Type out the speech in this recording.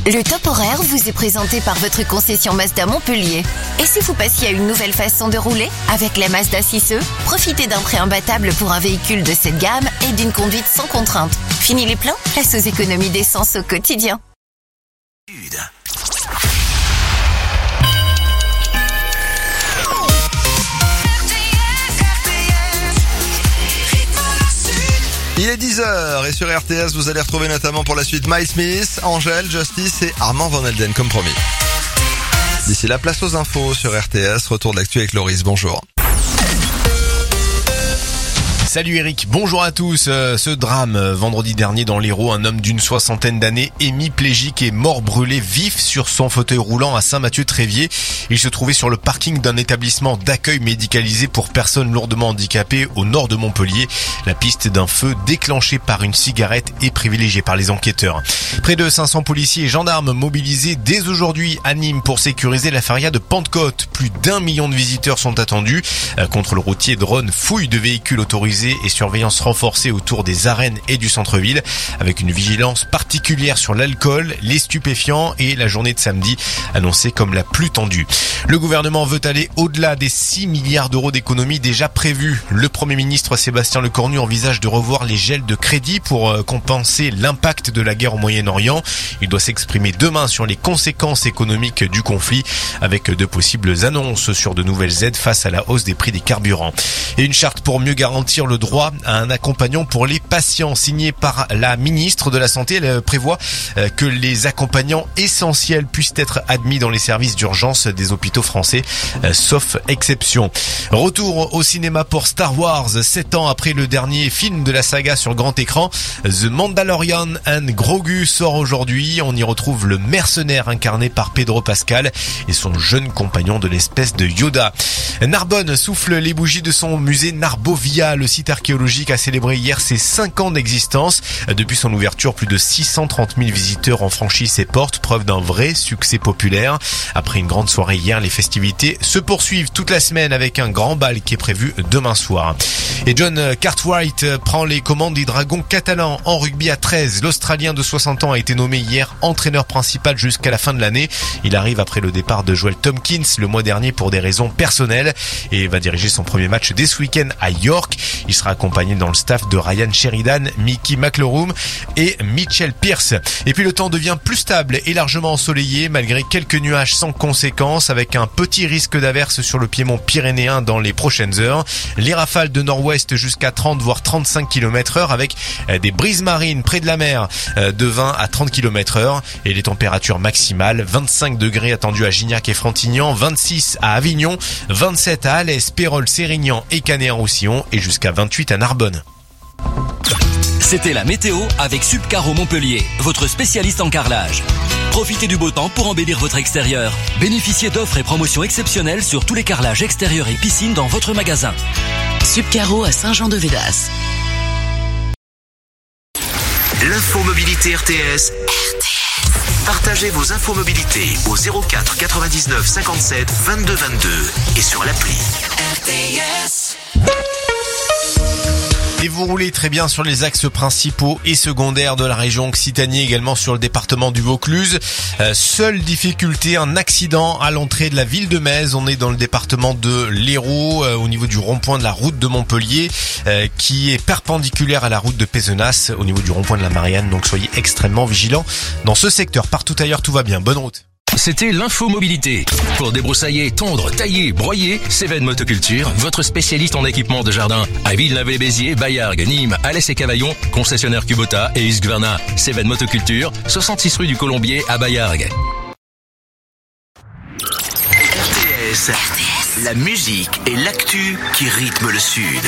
Le top horaire vous est présenté par votre concession Mazda Montpellier. Et si vous passiez à une nouvelle façon de rouler? Avec la Mazda 6e, profitez d'un prêt imbattable pour un véhicule de cette gamme et d'une conduite sans contrainte. Fini les plans? Place aux économies d'essence au quotidien. Il est 10h et sur RTS, vous allez retrouver notamment pour la suite Mike Smith, Angèle, Justice et Armand Van Helden comme promis. D'ici là, place aux infos sur RTS. Retour de l'actu avec Loris, bonjour. Salut Eric, bonjour à tous. Ce drame vendredi dernier dans l'Hérault, un homme d'une 60aine d'années, hémiplégique et mort brûlé vif sur son fauteuil roulant à Saint-Mathieu-Tréviers. Il se trouvait sur le parking d'un établissement d'accueil médicalisé pour personnes lourdement handicapées au nord de Montpellier. La piste d'un feu déclenché par une cigarette est privilégiée par les enquêteurs. Près de 500 policiers et gendarmes mobilisés dès aujourd'hui à Nîmes pour sécuriser la feria de Pentecôte. Plus d'1 million de visiteurs sont attendus. Contrôle routier, drone, fouille de véhicules autorisés et surveillance renforcée autour des arènes et du centre-ville, avec une vigilance particulière sur l'alcool, les stupéfiants et la journée de samedi annoncée comme la plus tendue. Le gouvernement veut aller au-delà des 6 milliards d'euros d'économies déjà prévus. Le Premier ministre Sébastien Lecornu envisage de revoir les gels de crédit pour compenser l'impact de la guerre au Moyen-Orient. Il doit s'exprimer demain sur les conséquences économiques du conflit, avec de possibles annonces sur de nouvelles aides face à la hausse des prix des carburants. Et une charte pour mieux garantir le droit à un accompagnant pour les patients, signée par la ministre de la Santé. Elle prévoit que les accompagnants essentiels puissent être admis dans les services d'urgence des hôpitaux français, sauf exception. Retour au cinéma pour Star Wars, 7 ans après le dernier film de la saga sur grand écran. The Mandalorian and Grogu sort aujourd'hui. On y retrouve le mercenaire incarné par Pedro Pascal et son jeune compagnon de l'espèce de Yoda. Narbonne souffle les bougies de son musée Narbovia. Le site archéologique a célébré hier ses 5 ans d'existence. Depuis son ouverture, plus de 630 000 visiteurs ont franchi ses portes, preuve d'un vrai succès populaire. Après une grande soirée hier, les festivités se poursuivent toute la semaine avec un grand bal qui est prévu demain soir. Et John Cartwright prend les commandes des Dragons catalans en rugby à 13. L'Australien de 60 ans a été nommé hier entraîneur principal jusqu'à la fin de l'année. Il arrive après le départ de Joel Tomkins le mois dernier pour des raisons personnelles et va diriger son premier match dès ce week-end à York. Il sera accompagné dans le staff de Ryan Sheridan, Mickey McLaughlin et Mitchell Pearce. Et puis le temps devient plus stable et largement ensoleillé malgré quelques nuages sans conséquence, avec un petit risque d'averse sur le piémont pyrénéen dans les prochaines heures. Les rafales de nord-ouest jusqu'à 30 voire 35 km/h avec des brises marines près de la mer de 20 à 30 km/h et les températures maximales 25 degrés attendus à Gignac et Frontignan, 26 à Avignon, 27 à Alès, Pérol, Sérignan et Canet-en-Roussillon et jusqu'à 28 à Narbonne. C'était la météo avec Subcaro Montpellier, votre spécialiste en carrelage. Profitez du beau temps pour embellir votre extérieur. Bénéficiez d'offres et promotions exceptionnelles sur tous les carrelages extérieurs et piscines dans votre magasin. Subcaro à Saint-Jean-de-Védas. L'infomobilité RTS. Partagez vos infomobilités au 04 99 57 22 22 et sur l'appli. RTS. Et vous roulez très bien sur les axes principaux et secondaires de la région Occitanie, également sur le département du Vaucluse. Seule difficulté, un accident à l'entrée de la ville de Metz. On est dans le département de l'Hérault, au niveau du rond-point de la route de Montpellier, qui est perpendiculaire à la route de Pézenas, au niveau du rond-point de la Marianne. Donc soyez extrêmement vigilants dans ce secteur. Partout ailleurs, tout va bien. Bonne route. C'était l'infomobilité. Pour débroussailler, tondre, tailler, broyer, Cévennes Motoculture, votre spécialiste en équipement de jardin. À Villeneuve-les-Béziers, Baillargues, Nîmes, Alès et Cavaillon, concessionnaire Kubota et Husqvarna. Cévennes Motoculture, 66 rue du Colombier à Baillargues. RTS, la musique et l'actu qui rythment le Sud.